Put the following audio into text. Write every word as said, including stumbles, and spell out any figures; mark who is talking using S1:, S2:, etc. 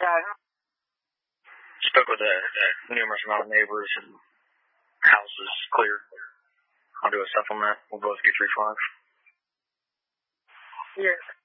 S1: Okay.
S2: Spoke with a, a numerous amount of neighbors and houses cleared. I'll do a supplement. We'll both get three five.
S1: Yeah.